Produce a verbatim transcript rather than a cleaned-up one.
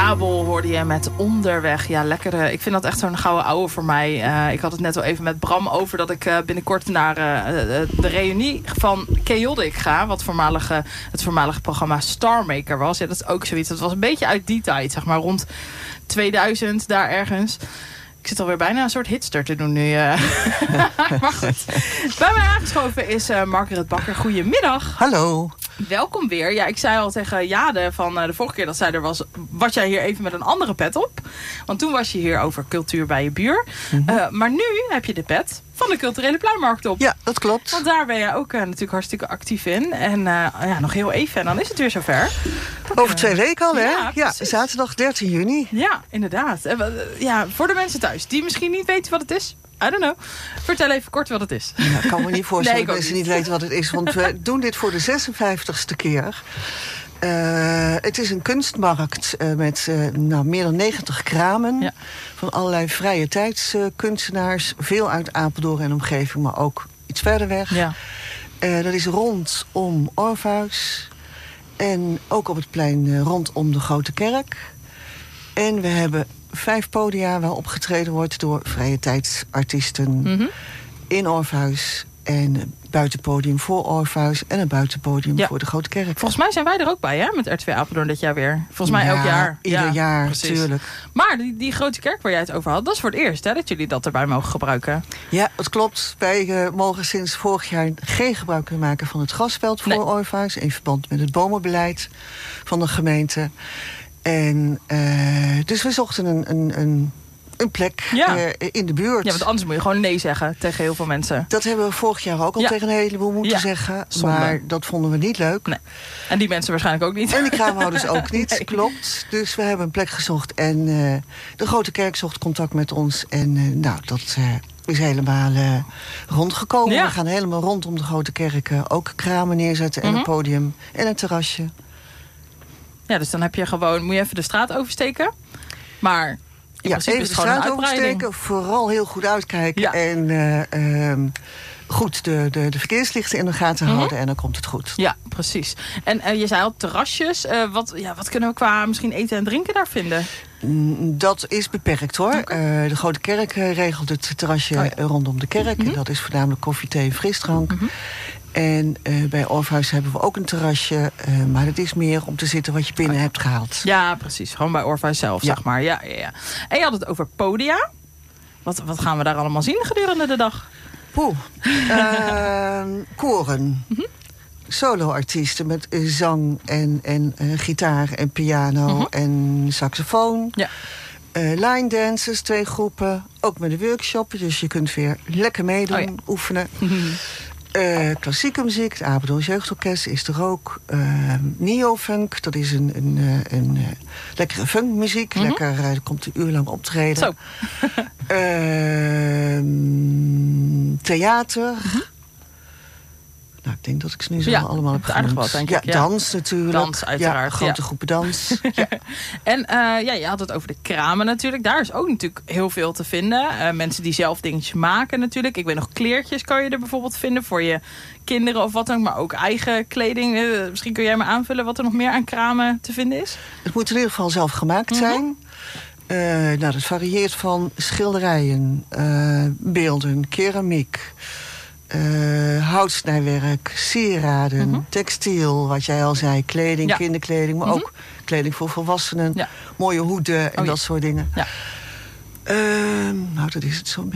Abel hoorde je met Onderweg. Ja, lekker. Ik vind dat echt zo'n gouden ouwe voor mij. Uh, ik had het net al even met Bram over dat ik uh, binnenkort naar uh, de reunie van Chaotic ga. Wat voormalige, het voormalige programma Star Maker was. Ja, dat is ook zoiets. Dat was een beetje uit die tijd, zeg maar rond tweeduizend, daar ergens. Ik zit alweer bijna een soort hitster te doen nu. Uh. Maar goed. Bij mij aangeschoven is uh, Margaret Bakker. Goedemiddag. Hallo. Welkom weer. Ja, ik zei al tegen Jade van uh, de vorige keer dat zij er was, was jij hier even met een andere pet op. Want toen was je hier over cultuur bij je buur. Mm-hmm. uh, maar nu heb je de pet van de culturele pluimmarkt op. Ja, dat klopt. Want daar ben je ook uh, natuurlijk hartstikke actief in. En uh, ja, nog heel even en dan is het weer zover. Over twee weken al, hè? Ja, ja, zaterdag dertien juni. Ja, inderdaad. Uh, ja, voor de mensen thuis die misschien niet weten wat het is. I don't know. Vertel even kort wat het is. Ja, ik kan me niet voorstellen nee, dat mensen niet weten wat het is. Want we doen dit voor de zesenvijftigste keer. Uh, het is een kunstmarkt uh, met uh, nou, meer dan negentig kramen. Ja. Van allerlei vrije tijdskunstenaars. Uh, veel uit Apeldoorn en omgeving, maar ook iets verder weg. Ja. Uh, dat is rondom Orpheus. En ook op het plein uh, rondom de Grote Kerk. En we hebben vijf podia waar opgetreden wordt door vrije tijdsartiesten mm-hmm. in Orpheus. En een buitenpodium voor Orpheus en een buitenpodium ja. voor de Grote Kerk. Volgens mij zijn wij er ook bij, hè, met R twee Apeldoorn dit jaar weer. Volgens mij ja, elk jaar. Ieder ja, jaar, precies. Natuurlijk. Maar die, die Grote Kerk waar jij het over had, dat is voor het eerst, hè, dat jullie dat erbij mogen gebruiken. Ja, dat klopt. Wij uh, mogen sinds vorig jaar geen gebruik meer maken van het grasveld voor nee. Orpheus. In verband met het bomenbeleid van de gemeente. En uh, dus we zochten een, een, een, een plek ja. uh, in de buurt. Ja, want anders moet je gewoon nee zeggen tegen heel veel mensen. Dat hebben we vorig jaar ook al ja. tegen een heleboel moeten ja. zeggen. Zonde. Maar dat vonden we niet leuk. Nee. En die mensen waarschijnlijk ook niet. En die kraamhouders ook niet, nee. klopt. Dus we hebben een plek gezocht. En uh, de Grote Kerk zocht contact met ons. En uh, nou, dat uh, is helemaal uh, rondgekomen. Ja. We gaan helemaal rondom de Grote Kerk uh, ook kramen neerzetten. En mm-hmm. een podium en een terrasje. Ja, dus dan heb je gewoon, moet je even de straat oversteken. Maar in ja, principe even is het de gewoon straat een uitbreiding. oversteken, vooral heel goed uitkijken. Ja. En uh, um, goed de, de, de verkeerslichten in de gaten mm-hmm. houden en dan komt het goed. Ja, precies. En uh, je zei al terrasjes. Uh, wat, ja, wat kunnen we qua misschien eten en drinken daar vinden? Dat is beperkt, hoor. Okay. Uh, de Grote Kerk uh, regelt het terrasje oh, ja. rondom de kerk. Mm-hmm. En dat is voornamelijk koffie, thee en frisdrank. Mm-hmm. En uh, bij Orpheus hebben we ook een terrasje. Uh, maar het is meer om te zitten wat je binnen oh. hebt gehaald. Ja, precies. Gewoon bij Orpheus zelf, ja. zeg maar. Ja, ja, ja. En je had het over podia. Wat, wat gaan we daar allemaal zien gedurende de dag? Poeh. Uh, koren. Mm-hmm. Solo-artiesten met uh, zang en, en uh, gitaar en piano mm-hmm. en saxofoon. Ja. Uh, line dancers, twee groepen. Ook met een workshop. Dus je kunt weer lekker meedoen, oh, ja. oefenen. Mm-hmm. Uh, klassieke muziek, het Apeldoorn Jeugdorkest is er ook. Uh, Neofunk, dat is een, een, een, een uh, lekkere funkmuziek. Mm-hmm. Lekker, uh, er komt een uur lang optreden. Zo. uh, theater. Mm-hmm. Nou, ik denk dat ik ze nu zo ja, allemaal heb genoemd. Wat, denk ja, ik. Ja, dans natuurlijk. Dans, uiteraard. Ja, grote ja. groepen dans. ja. En uh, ja, je had het over de kramen natuurlijk. Daar is ook natuurlijk heel veel te vinden. Uh, mensen die zelf dingetjes maken natuurlijk. Ik weet nog, kleertjes kan je er bijvoorbeeld vinden voor je kinderen of wat dan. Maar ook eigen kleding. Uh, misschien kun jij me aanvullen wat er nog meer aan kramen te vinden is? Het moet in ieder geval zelf gemaakt zijn. Mm-hmm. Uh, nou, dat varieert van schilderijen, uh, beelden, keramiek. Uh, houtsnijwerk, sieraden, mm-hmm. textiel, wat jij al zei, kleding, ja. kinderkleding, maar mm-hmm. ook kleding voor volwassenen, ja. mooie hoeden en oh, dat ja. soort dingen. Ja. Uh, nou, dat is het zo'n